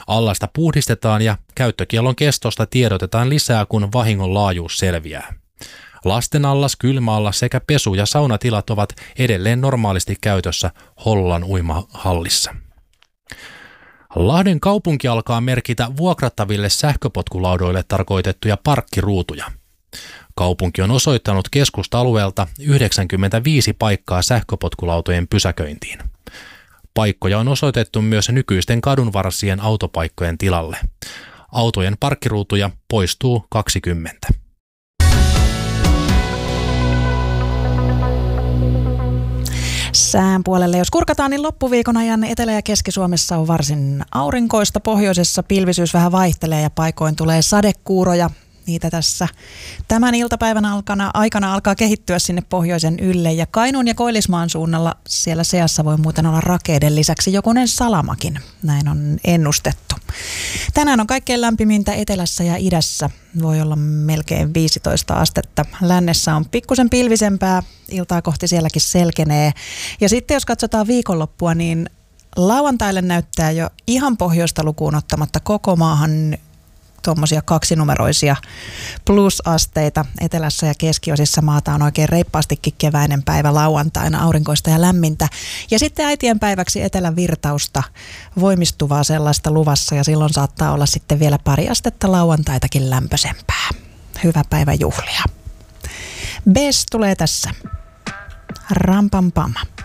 Allasta puhdistetaan ja käyttökiellon kestosta tiedotetaan lisää, kun vahingon laajuus selviää. Lastenallas, kylmäallas sekä pesu- ja saunatilat ovat edelleen normaalisti käytössä Hollolan uimahallissa. Lahden kaupunki alkaa merkitä vuokrattaville sähköpotkulaudoille tarkoitettuja parkkiruutuja. Kaupunki on osoittanut keskusta-alueelta 95 paikkaa sähköpotkulautojen pysäköintiin. Paikkoja on osoitettu myös nykyisten kadunvarsien autopaikkojen tilalle. Autojen parkkiruutuja poistuu 20. Sään puolelle jos kurkataan, niin loppuviikon ajan Etelä- ja Keski-Suomessa on varsin aurinkoista. Pohjoisessa pilvisyys vähän vaihtelee ja paikoin tulee sadekuuroja. Niitä tässä tämän iltapäivän aikana alkaa kehittyä sinne pohjoisen ylle. Ja Kainuun ja Koillismaan suunnalla siellä seassa voi muuten olla rakeiden lisäksi jokunen salamakin. Näin on ennustettu. Tänään on kaikkein lämpimintä etelässä ja idässä. Voi olla melkein 15 astetta. Lännessä on pikkusen pilvisempää. Iltaa kohti sielläkin selkenee. Ja sitten jos katsotaan viikonloppua, niin lauantaille näyttää jo ihan pohjoista lukuun ottamatta koko maahan tuommoisia kaksinumeroisia plusasteita. Etelässä ja keskiosissa maata on oikein reippaastikin keväinen päivä lauantaina, aurinkoista ja lämmintä. Ja sitten äitienpäiväksi etelän virtausta, voimistuvaa sellaista luvassa, ja silloin saattaa olla sitten vielä pari astetta lauantaitakin lämpöisempää. Hyvä päivä juhlia. Bes tulee tässä. Rampampama.